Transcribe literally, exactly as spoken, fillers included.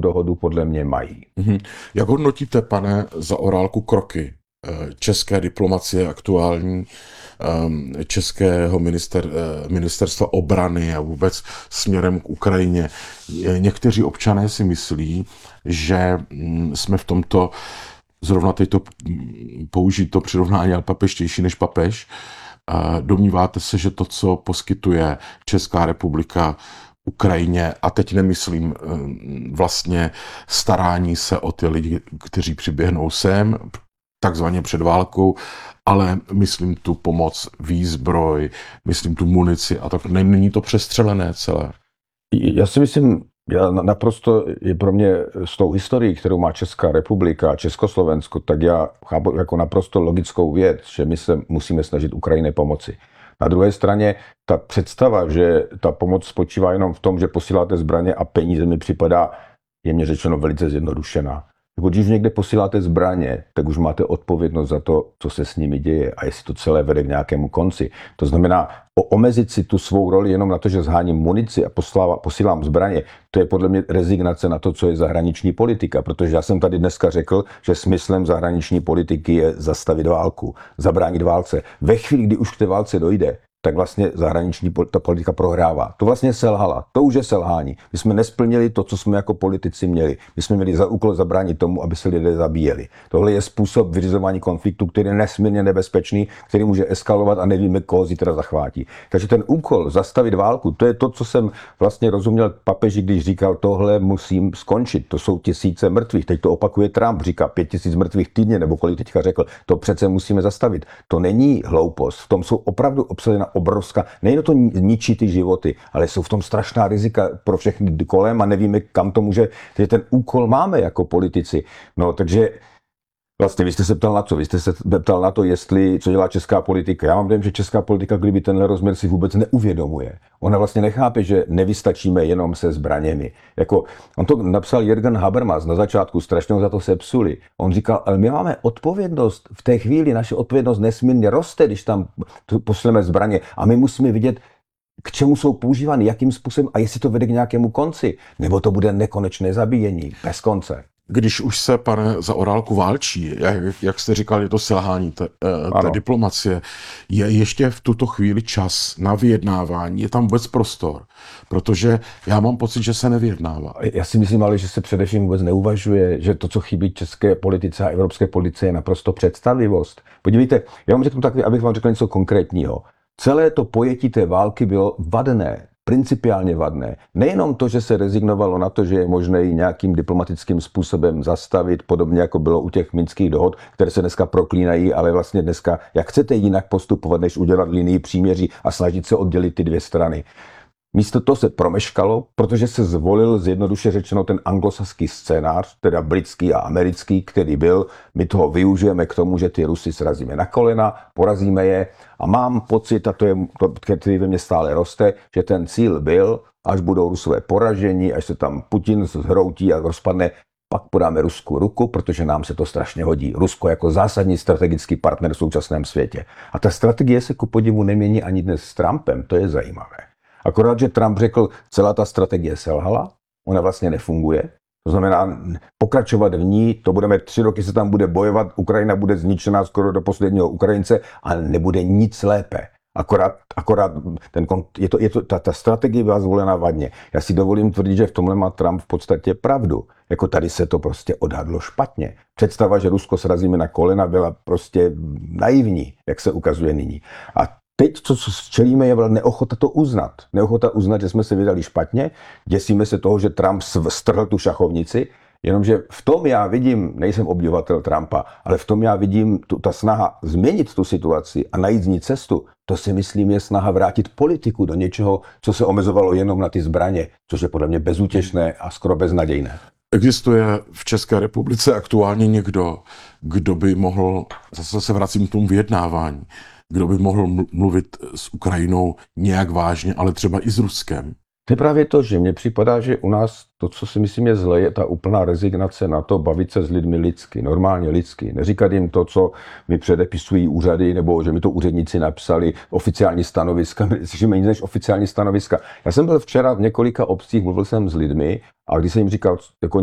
dohodu podle mě mají. Mm-hmm. Jak hodnotíte, pane Zaorálku, kroky české diplomacie aktuální, českého minister, ministerstva obrany a vůbec směrem k Ukrajině? Někteří občané si myslí, že jsme v tomto, zrovna teď to použít to přirovnání, ale papeštější než papež. Domníváte se, že to, co poskytuje Česká republika Ukrajině, a teď nemyslím vlastně starání se o ty lidi, kteří přiběhnou sem, takzvaně před válkou, ale myslím tu pomoc, výzbroj, myslím tu munici a tak, není to přestřelené celé? Já si myslím, já naprosto je pro mě s tou historií, kterou má Česká republika a Československo, tak já chápu jako naprosto logickou věc, že my se musíme snažit Ukrajině pomoci. Na druhé straně ta představa, že ta pomoc spočívá jenom v tom, že posíláte zbraně a peníze, mi připadá, jemně řečeno, velice zjednodušená. Když někde posíláte zbraně, tak už máte odpovědnost za to, co se s nimi děje a jestli to celé vede k nějakému konci. To znamená, omezit si tu svou roli jenom na to, že zháním munici a poslává, posílám zbraně, to je podle mě rezignace na to, co je zahraniční politika, protože já jsem tady dneska řekl, že smyslem zahraniční politiky je zastavit válku, zabránit válce. Ve chvíli, kdy už k té válce dojde, tak vlastně zahraniční ta politika prohrává. To vlastně selhala. To už je selhání. My jsme nesplnili to, co jsme jako politici měli. My jsme měli za úkol zabránit tomu, aby se lidé zabíjeli. Tohle je způsob vyřizování konfliktu, který je nesmírně nebezpečný, který může eskalovat a nevíme, koho zítra zachvátí. Takže ten úkol zastavit válku, to je to, co jsem vlastně rozuměl papeži, když říkal, tohle musím skončit. To jsou tisíce mrtvých. Teď to opakuje Trump, říká pět tisíc mrtvých týdně, nebo kolik teďka řekl. To přece musíme zastavit. To není hloupost. V tom jsou opravdu obsažena obrovská, nejen to ničí ty životy, ale jsou v tom strašná rizika pro všechny kolem a nevíme, kam to může, takže ten úkol máme jako politici. No, takže vlastně vy jste se ptal na co? Vy jste se ptal na to, jestli, co dělá česká politika. Já mám dojem, že česká politika, kdyby tenhle rozměr si vůbec neuvědomuje. Ona vlastně nechápe, že nevystačíme jenom se zbraněmi. Jako, on to napsal Jürgen Habermas na začátku, strašně za to se psuli. On říkal, ale my máme odpovědnost, v té chvíli naše odpovědnost nesmírně roste, když tam pošleme zbraně a my musíme vidět, k čemu jsou používány, jakým způsobem a jestli to vede k nějakému konci, nebo to bude nekonečné zabíjení, bez konce. Když už se, pane Zaorálku, válčí, jak, jak jste říkal, je to selhání té, té diplomacie, je ještě v tuto chvíli čas na vyjednávání, je tam vůbec prostor, protože já mám pocit, že se nevyjednává. Já si myslím ale, že se především vůbec neuvažuje, že to, co chybí české politice a evropské politice, je naprosto představivost. Podívejte, já vám řeknu tak, abych vám řekl něco konkrétního. Celé to pojetí té války bylo vadné. Principiálně vadné. Nejenom to, že se rezignovalo na to, že je možné ji nějakým diplomatickým způsobem zastavit, podobně jako bylo u těch minských dohod, které se dneska proklínají, ale vlastně dneska, jak chcete jinak postupovat, než udělat linii příměří a snažit se oddělit ty dvě strany. Místo toho se promeškalo, protože se zvolil zjednoduše řečeno ten anglosaský scénář, teda britský a americký, který byl, my toho využijeme k tomu, že ty Rusy srazíme na kolena, porazíme je a mám pocit, a to je, který ve mně stále roste, že ten cíl byl, až budou Rusové poraženi, až se tam Putin zhroutí a rozpadne, pak podáme Rusku ruku, protože nám se to strašně hodí. Rusko jako zásadní strategický partner v současném světě. A ta strategie se ku podivu nemění ani dnes s Trumpem, to je zajímavé. Akorát, že Trump řekl, celá ta strategie selhala, ona vlastně nefunguje. To znamená, pokračovat v ní, to budeme tři roky se tam bude bojovat, Ukrajina bude zničená skoro do posledního Ukrajince a nebude nic lépe. Akorát, akorát ten, je to, je to, ta, ta strategie byla zvolena vadně. Já si dovolím tvrdit, že v tomhle má Trump v podstatě pravdu. Jako tady se to prostě odhadlo špatně. Představa, že Rusko srazíme na kolena, byla prostě naivní, jak se ukazuje nyní. A teď, co čelíme, je neochota to uznat. Neochota uznat, že jsme se vydali špatně, děsíme se toho, že Trump strhl tu šachovnici, jenomže v tom já vidím, nejsem obdivatel Trumpa, ale v tom já vidím tu, ta snaha změnit tu situaci a najít z ní cestu. To si myslím je snaha vrátit politiku do něčeho, co se omezovalo jenom na ty zbraně, což je podle mě bezútěšné a skoro beznadějné. Existuje v České republice aktuálně někdo, kdo by mohl, zase se vracím k tomu vyjednávání, kdo by mohl mluvit s Ukrajinou nějak vážně, ale třeba i s Ruskem? To je právě to, že mně připadá, že u nás to, co si myslím je zlé, je ta úplná rezignace na to bavit se s lidmi lidsky, normálně lidsky. Neříkat jim to, co mi předepisují úřady, nebo že mi to úředníci napsali, oficiální stanoviska, my slyšíme nic než oficiální stanoviska. Já jsem byl včera v několika obcích, mluvil jsem s lidmi a když jsem jim říkal, jako